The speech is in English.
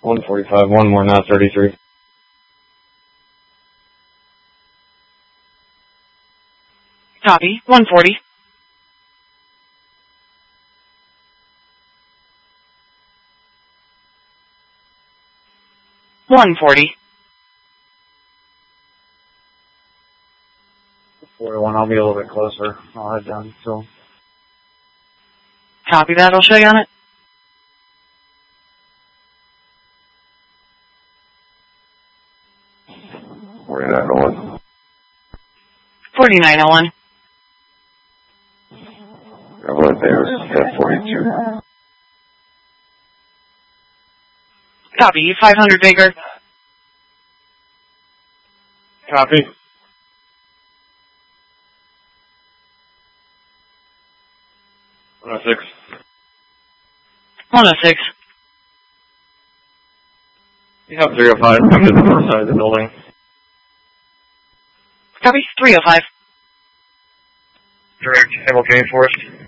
145, one more, now 33. Copy, 140. $140. 4-1, I'll be a little bit closer. I'll head down, so. Copy that, I'll show you on it. $49.01. $49.01. I went there, 42. Copy, 500 Baker. Copy. 106. 106. You have 305, come to the north side of the building. Copy, 305. Direct Hamilton Forest.